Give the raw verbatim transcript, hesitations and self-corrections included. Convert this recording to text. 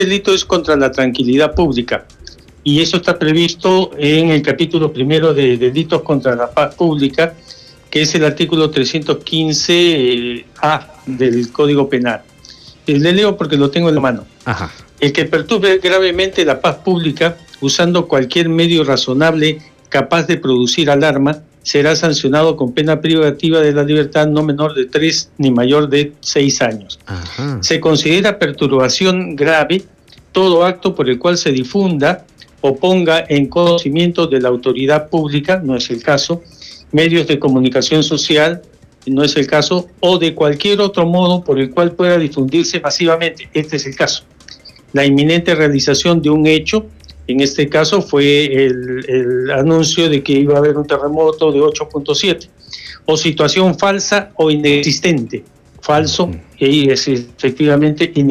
delito es contra la tranquilidad pública y eso está previsto en el capítulo primero de delitos contra la paz pública, que es el artículo trescientos quince A del Código Penal. Le leo porque lo tengo en la mano. Ajá. El que perturbe gravemente la paz pública usando cualquier medio razonable capaz de producir alarma será sancionado con pena privativa de la libertad no menor de tres ni mayor de seis años. Ajá. Se considera perturbación grave todo acto por el cual se difunda o ponga en conocimiento de la autoridad pública, no es el caso, medios de comunicación social, no es el caso, o de cualquier otro modo por el cual pueda difundirse masivamente, este es el caso. La inminente realización de un hecho, en este caso fue el, el anuncio de que iba a haber un terremoto de ocho punto siete, o situación falsa o inexistente, falso, y es efectivamente inexistente.